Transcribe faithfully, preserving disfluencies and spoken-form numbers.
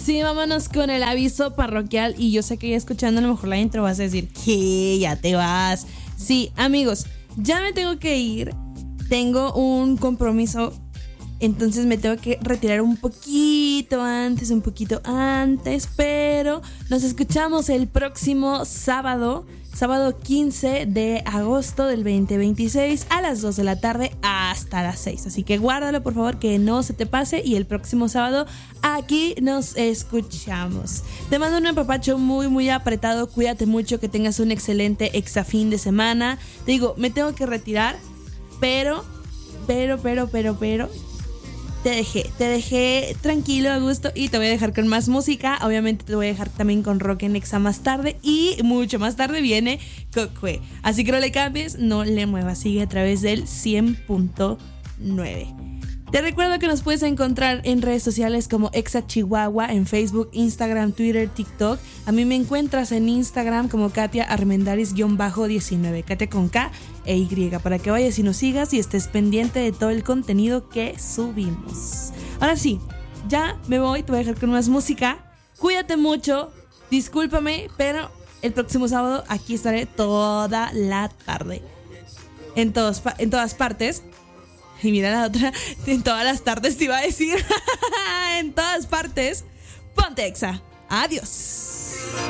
sí, vámonos con el aviso parroquial. Y yo sé que ya escuchando a lo mejor la intro vas a decir que ya te vas. Sí, amigos, ya me tengo que ir. Tengo un compromiso, entonces me tengo que retirar un poquito antes, un poquito antes. Pero nos escuchamos el próximo sábado, sábado quince de agosto del veinte veintiséis a las dos de la tarde hasta las seis. Así que guárdalo, por favor, que no se te pase. Y el próximo sábado aquí nos escuchamos. Te mando un apapacho muy, muy apretado. Cuídate mucho, que tengas un excelente exafín de semana. Te digo, me tengo que retirar, pero, pero, pero, pero, pero... Te dejé, te dejé tranquilo, a gusto, y te voy a dejar con más música. Obviamente te voy a dejar también con Rock en Exa más tarde, y mucho más tarde viene Cocue. Así que no le cambies, no le muevas, sigue a través del cien punto nueve. Te recuerdo que nos puedes encontrar en redes sociales como Exa Chihuahua, en Facebook, Instagram, Twitter, TikTok. A mí me encuentras en Instagram como Katia Armendaris diecinueve, Katia con K e Y, para que vayas y nos sigas y estés pendiente de todo el contenido que subimos. Ahora sí, ya me voy, te voy a dejar con más música. Cuídate mucho, discúlpame, pero el próximo sábado aquí estaré toda la tarde. En, todos, en todas partes. Y mira la otra, en todas las tardes te iba a decir. En todas partes, ponte Exa. Adiós.